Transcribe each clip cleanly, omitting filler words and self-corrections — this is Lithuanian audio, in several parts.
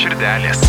širdelės.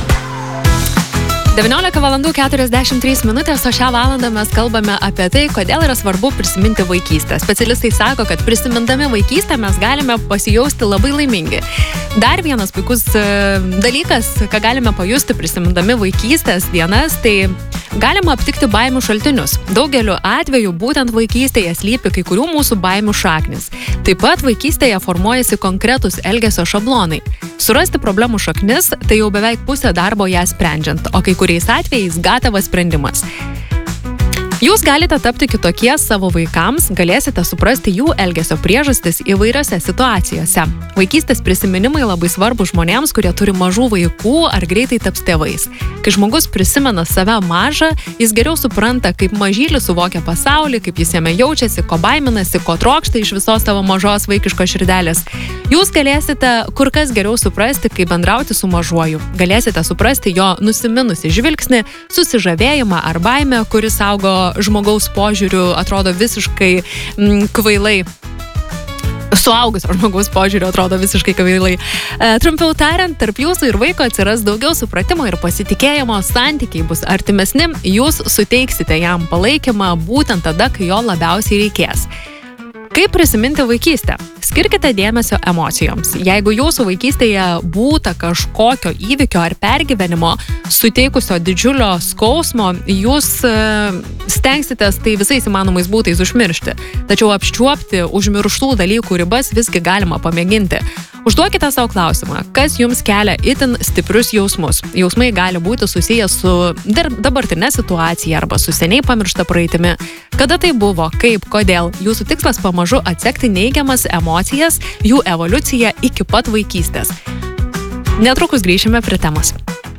19:43, o šią valandą mes kalbame apie tai, kodėl yra svarbu prisiminti vaikystę. Specialistai sako, kad prisimindami vaikystę mes galime pasijausti labai laimingi. Dar vienas puikus dalykas, ką galime pajusti prisimindami vaikystės dienas, tai galima aptikti baimių šaltinius. Daugeliu atveju būtent vaikystėje slypi kai kurių mūsų baimių šaknis. Taip pat vaikystėje formuojasi konkretus elgesio šablonai. Surasti problemų šaknis tai jau beveik pusė darbo ją sprendžiant, o kai kuriais atvejais gatavas sprendimas. Jūs galite tapti kitokie savo vaikams, galėsite suprasti jų elgesio priežastis įvairiose situacijose. Vaikystės prisiminimai labai svarbu žmonėms, kurie turi mažų vaikų ar greitai taps tėvais. Kai žmogus prisimena save mažą, jis geriau supranta, kaip mažylis suvokia pasaulį, kaip jis jame jaučiasi, ko baiminasi, ko trokšta iš visos savo mažos vaikiškos širdelės. Jūs galėsite kur kas geriau suprasti, kaip bendrauti su mažuoju. Galėsite suprasti jo nusiminusi žvilgsnį, susižavėjimą ar baimę, kuris augo žmogaus požiūriu atrodo visiškai kvailai. Suaugusio žmogaus požiūriu atrodo visiškai kvailai. Trumpiau tariant, tarp jūsų ir vaiko atsiras daugiau supratimo ir pasitikėjimo, santykiai bus artimesni, jūs suteiksite jam palaikymą būtent tada, kai jo labiausiai reikės. Kaip prisiminti vaikystę? Skirkite dėmesio emocijoms. Jeigu jūsų vaikystėje būta kažkokio įvykio ar pergyvenimo, suteikusio didžiulio skausmo, jūs stengsitės tai visais įmanomais būtais užmiršti. Tačiau apčiuopti užmirštų dalykų ribas visgi galima pamėginti. Užduokite savo klausimą, kas jums kelia itin stiprius jausmus. Jausmai gali būti susijęs su dabartinė situacija arba su seniai pamiršta praeitimi. Kada tai buvo, kaip, kodėl. Jūsų tikslas pamažu atsekti neigiamas emocijas, jų evoliuciją iki pat vaikystės. Netrukus grįšime prie temos.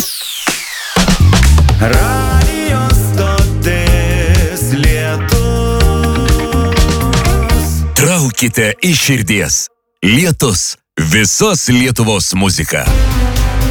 Radio stotis Lietus. Traukite iš širdies. Lietus. Visos Lietuvos muzika.